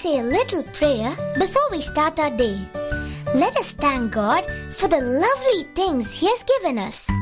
say a little prayer before we start our day. Let us thank God for the lovely things He has given us.